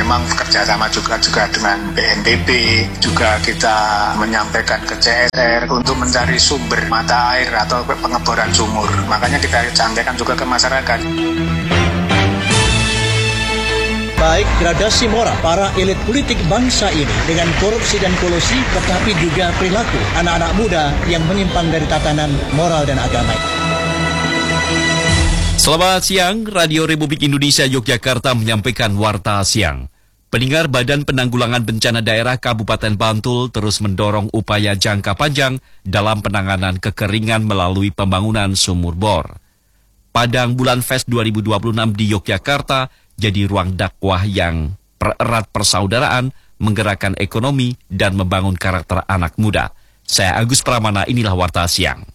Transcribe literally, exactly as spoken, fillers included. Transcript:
memang bekerja sama juga juga dengan B N P B, juga kita menyampaikan ke C S R untuk mencari sumber mata air atau pengeboran sumur. Makanya kita sampaikan juga ke masyarakat. Baik gradasi moral para elit politik bangsa ini dengan korupsi dan kolusi, tetapi juga perilaku anak-anak muda yang menyimpang dari tatanan moral dan agama. Selamat siang, Radio Republik Indonesia Yogyakarta menyampaikan Warta Siang. Pendengar, Badan Penanggulangan Bencana Daerah Kabupaten Bantul terus mendorong upaya jangka panjang dalam penanganan kekeringan melalui pembangunan sumur bor. Padang Bulan Fest dua ribu dua puluh enam di Yogyakarta jadi ruang dakwah yang pererat persaudaraan, menggerakkan ekonomi, dan membangun karakter anak muda. Saya Agus Pramana, inilah Warta Siang.